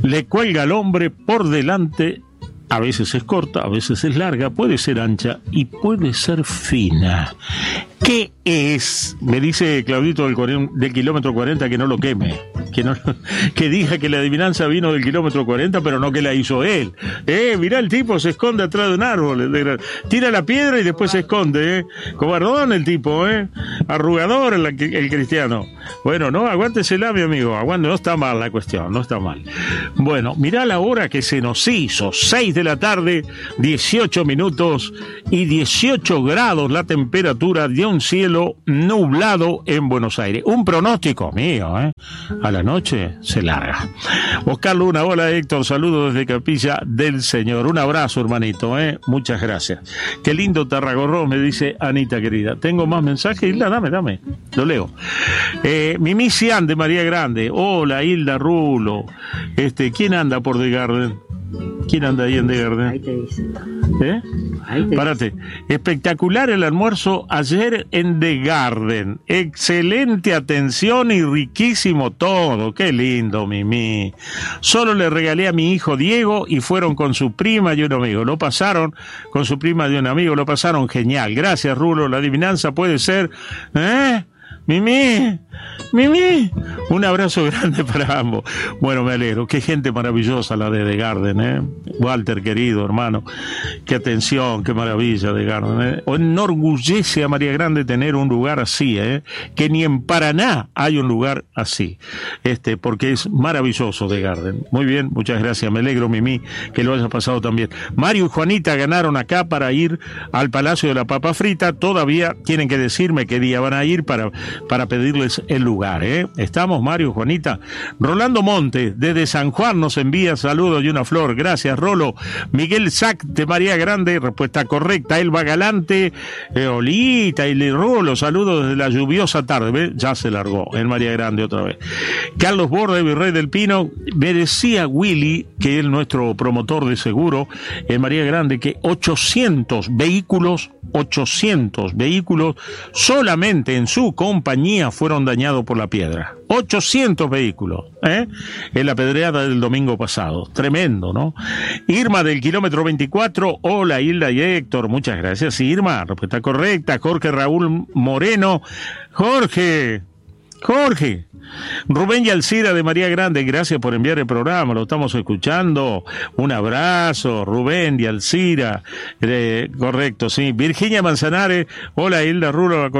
le cuelga al hombre por delante. A veces es corta, a veces es larga, puede ser ancha y puede ser fina. ¿Qué es? Me dice Claudito del kilómetro 40 que no lo queme, que diga que la adivinanza vino del kilómetro 40, pero no que la hizo él. Mirá, el tipo se esconde atrás de un árbol, tira la piedra y después se esconde, cobardón el tipo, arrugador el cristiano. Bueno, no, aguántesela, mi amigo, aguante, no está mal la cuestión, no está mal. Bueno, mirá la hora que se nos hizo, 6 de la tarde, 18 minutos y 18 grados la temperatura de un cielo nublado en Buenos Aires. Un pronóstico mío, a la noche se larga. Oscar Luna, hola Héctor, saludos desde Capilla del Señor. Un abrazo, hermanito, muchas gracias. Qué lindo Tarragorro, me dice Anita querida. Tengo más mensajes, Hilda, dame, lo leo. Mimi Cian de María Grande, hola Hilda Rulo. ¿Quién anda por The Garden? ¿Quién anda ahí en The Garden? Ahí te dice. Párate. Espectacular el almuerzo ayer en The Garden. Excelente atención y riquísimo todo. Qué lindo, Mimi. Solo le regalé a mi hijo Diego y fueron con su prima y un amigo. Lo pasaron con su prima y un amigo. Lo pasaron genial. Gracias, Rulo. La adivinanza puede ser... Mimi, un abrazo grande para ambos. Bueno, me alegro, qué gente maravillosa la de The Garden, Walter, querido hermano, qué atención, qué maravilla The Garden, Enorgullece a María Grande tener un lugar así, que ni en Paraná hay un lugar así, porque es maravilloso The Garden. Muy bien, muchas gracias, me alegro, Mimi, que lo haya pasado también. Mario y Juanita ganaron acá para ir al Palacio de la Papa Frita. Todavía tienen que decirme qué día van a ir para pedirles el lugar, Estamos, Mario, Juanita. Rolando Monte, desde San Juan, nos envía saludos y una flor. Gracias, Rolo. Miguel Sac de María Grande, respuesta correcta. Elba Galante, Olita y Rolo, saludos desde la lluviosa tarde. ¿Ve? Ya se largó en María Grande otra vez. Carlos Borde, Virrey del Pino, me decía Willy, que es nuestro promotor de seguro en María Grande, que 800 vehículos solamente en su compañía fueron dañados por la piedra. 800 vehículos, en la pedreada del domingo pasado. Tremendo, ¿no? Irma del kilómetro 24, hola Hilda y Héctor, muchas gracias. Irma, respuesta correcta. Jorge Raúl Moreno, Jorge. Rubén y Alcira de María Grande, gracias por enviar el programa, lo estamos escuchando. Un abrazo, Rubén y Alcira. Correcto, sí. Virginia Manzanares, hola Hilda Rulo,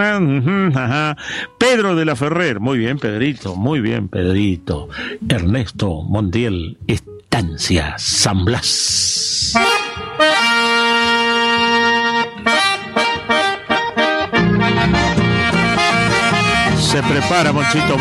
Pedro de la Ferrer, muy bien Pedrito. Ernesto Montiel, Estancia San Blas. Se prepara, Monchito